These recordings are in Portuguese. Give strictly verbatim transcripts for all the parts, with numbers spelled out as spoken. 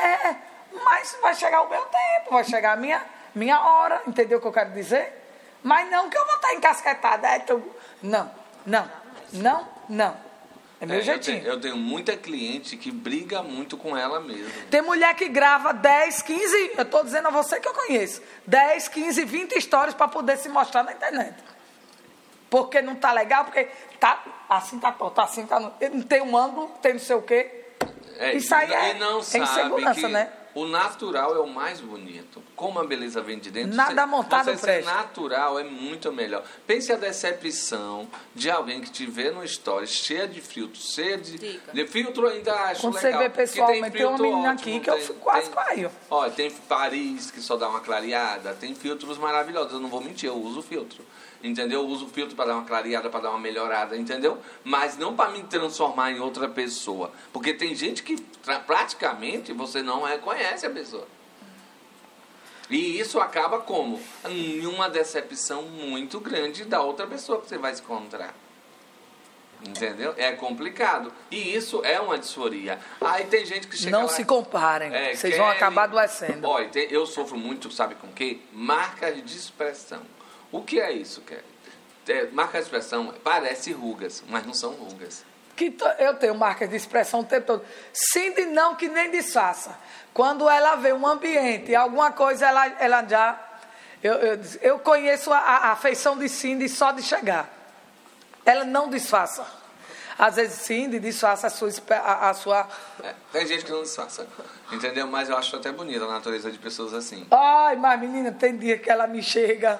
É, mas vai chegar o meu tempo, vai chegar a minha, minha hora, entendeu o que eu quero dizer? Mas não que eu vou estar encasquetada. É tu... Não, não, não, não. É meu é, jeitinho. Eu tenho, eu tenho muita cliente que briga muito com ela mesmo. Tem mulher que grava dez, quinze, eu estou dizendo a você que eu conheço, dez, quinze, vinte histórias para poder se mostrar na internet. Porque não tá legal, porque tá assim, tá torto, assim, tá, não tem um ângulo, tem não sei o quê. É, Isso aí é, e não é sabe insegurança, que né? O natural é o mais bonito. Como a beleza vem de dentro, nada você, montado você presta. ser natural é muito melhor. Pense a decepção de alguém que te vê no story cheia de filtro, cheia de, de filtro, ainda acho Quando legal. você vê pessoalmente, tem, tem uma menina ótimo, aqui que eu fico quase tem, caio. Olha, tem Paris que só dá uma clareada, tem filtros maravilhosos. Eu não vou mentir, eu uso filtro. Entendeu? Eu uso o filtro para dar uma clareada, para dar uma melhorada, entendeu? Mas não para me transformar em outra pessoa. Porque tem gente que praticamente você não reconhece a pessoa. E isso acaba como? Em uma decepção muito grande da outra pessoa que você vai se encontrar. Entendeu? É complicado. E isso é uma disforia. Aí tem gente que chega Não lá, se comparem. É, vocês vão querem, acabar adoecendo. Olha, tem, eu sofro muito, sabe com o quê? Marcas de expressão. O que é isso, Kelly? É, marca de expressão parece rugas, mas não são rugas. Que to, eu tenho marca de expressão o tempo todo. Cindy não, que nem disfarça. Quando ela vê um ambiente, alguma coisa, ela, ela já... Eu, eu, eu conheço a, a afeição de Cindy só de chegar. Ela não disfarça. Às vezes Cindy disfarça a sua... A, a sua... É, tem gente que não disfarça, entendeu? Mas eu acho até bonita a natureza de pessoas assim. Ai, mas menina, tem dia que ela me chega...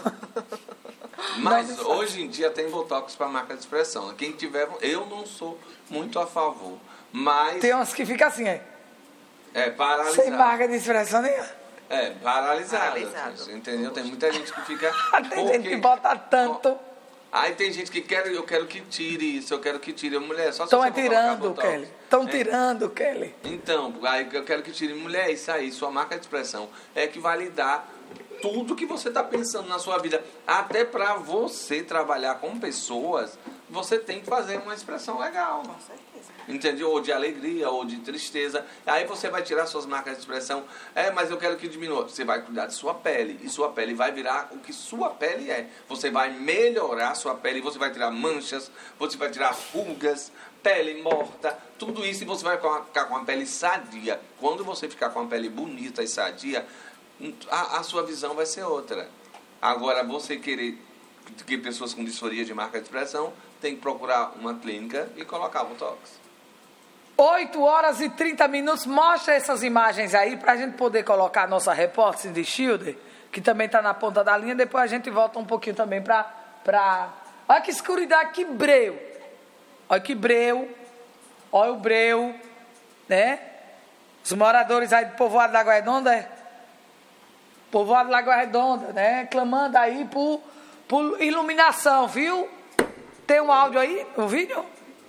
Mas hoje em dia tem botox para marca de expressão. Quem tiver, eu não sou muito a favor, mas tem uns que ficam assim, é. É paralisado. Sem marca de expressão nenhuma. É paralisado, paralisado. entendeu? Tem muita gente que fica. Tem porque... gente que bota tanto. Aí tem gente que quer, eu quero que tire isso, eu quero que tire. Mulher, só se Estão você tirando, Kelly. Estão é. tirando, Kelly. Então, aí eu quero que tire. Mulher, isso aí, sua marca de expressão é que vai lhe dar tudo que você está pensando na sua vida. Até para você trabalhar com pessoas, você tem que fazer uma expressão legal. Com certeza. Entendeu? Ou de alegria, ou de tristeza. Aí você vai tirar suas marcas de expressão. É, mas eu quero que diminua. Você vai cuidar de sua pele. E sua pele vai virar o que sua pele é. Você vai melhorar sua pele. Você vai tirar manchas. Você vai tirar rugas. Pele morta. Tudo isso. E você vai ficar com a pele sadia. Quando você ficar com a pele bonita e sadia, A, a sua visão vai ser outra. Agora, você querer que pessoas com disforia de marca de expressão tem que procurar uma clínica e colocar botox. oito horas e trinta minutos. Mostra essas imagens aí para a gente poder colocar a nossa repórter de Schilder, que também está na ponta da linha. Depois a gente volta um pouquinho também para... Pra... Olha que escuridão, que breu. Olha que breu. Olha o breu. Né? Os moradores aí do povoado da Água Redonda... É... Povoado de Lagoa Redonda, né? Clamando aí por, por iluminação, viu? Tem um áudio aí, um vídeo?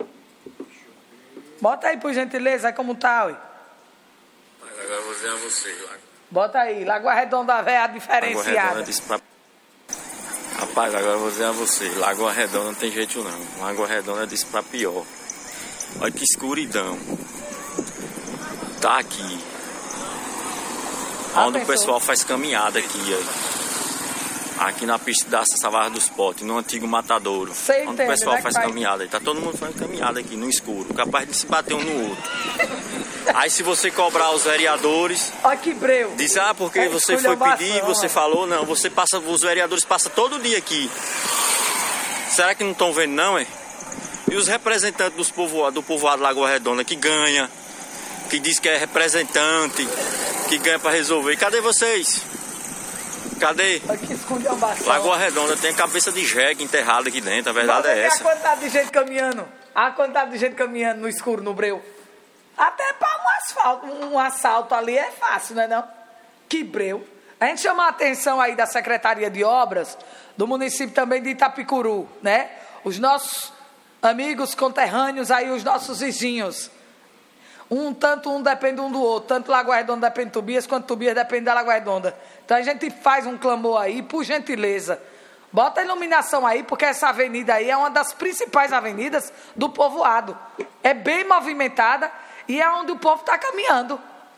Bota aí, por gentileza, como tá, ué. Mas agora eu vou dizer a você, Lago. Bota aí, Lagoa Redonda, velha, diferenciada. Lagoa Redonda disse pra... Rapaz, agora eu vou dizer a você, Lagoa Redonda não tem jeito não. Lagoa Redonda disse pra pior. Olha que escuridão. Tá aqui. Onde o pessoal faz caminhada aqui, ó. Aqui na pista da Savassi dos Potes, no antigo matadouro. Sei onde entende, o pessoal né, faz vai... caminhada. Tá todo mundo fazendo caminhada aqui no escuro, capaz de se bater um no outro. Aí se você cobrar os vereadores, olha que breu. diz, ah, porque é você foi pedir, você falou, não, você passa, os vereadores passam todo dia aqui. Será que não estão vendo não, é? E os representantes dos povoados, do povoado Lagoa Redonda que ganha, que diz que é representante, que ganha para resolver. Cadê vocês? Cadê? Aqui escondeu um bastão. Lagoa Redonda tem a cabeça de jegue enterrada aqui dentro, a verdade é essa. A quantidade de gente caminhando. A quantidade de gente caminhando no escuro, no breu. Até para um asfalto, um assalto ali é fácil, não é não? Que breu. A gente chama a atenção aí da Secretaria de Obras, do município também de Itapicuru, né? Os nossos amigos conterrâneos aí, os nossos vizinhos. Um, tanto um depende um do outro. Tanto Lagoa Redonda depende de Tobias, quanto Tobias depende da Lagoa Redonda. Então a gente faz um clamor aí, por gentileza. Bota a iluminação aí, porque essa avenida aí é uma das principais avenidas do povoado. É bem movimentada e é onde o povo está caminhando.